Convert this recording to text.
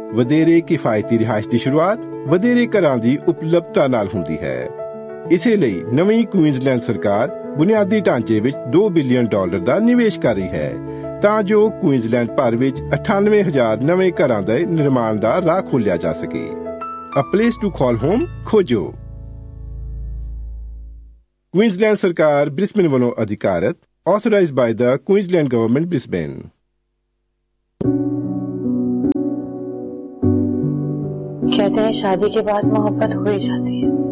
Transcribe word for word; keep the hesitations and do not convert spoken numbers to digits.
ਵਧੇਰੇ ਕਿਫਾਇਤੀ ਰਿਹਾਇਸ਼ ਦੀ ਸ਼ੁਰੂਆਤ ਵਧੇਰੇ ਘਰਾਂ ਦੀ ਉਪਲਬਧਤਾ ਨਾਲ ਹੁੰਦੀ ਹੈ। ਇਸੇ ਲਈ ਨਵੀਂ ਕੁਈਨਜ਼ਲੈਂਡ ਸਰਕਾਰ ਬੁਨਿਆਦੀ ਢਾਂਚੇ ਵਿੱਚ ਦੋ ਬਿਲੀਅਨ ਡਾਲਰ ਦਾ ਨਿਵੇਸ਼ ਕਰ ਰਹੀ ਹੈ ਤਾਂ ਜੋ ਕੁਈਨਜ਼ਲੈਂਡ ਭਰ ਵਿੱਚ ਅਠਾਨਵੇਂ ਹਜ਼ਾਰ ਨਵੇਂ ਘਰਾਂ ਦੇ ਨਿਰਮਾਣ ਦਾ ਰਾਹ ਖੋਲ੍ਹਿਆ ਜਾ ਸਕੇ। A place to call home ਖੋਜੋ। ਕੁਈਨਜ਼ਲੈਂਡ ਸਰਕਾਰ ਬ੍ਰਿਸਬੇਨ ਵੱਲੋਂ ਅਧਿਕਾਰਤ, authorized by the Queensland Government Brisbane। कहते हैं शादी के बाद मोहब्बत हो ही जाती है,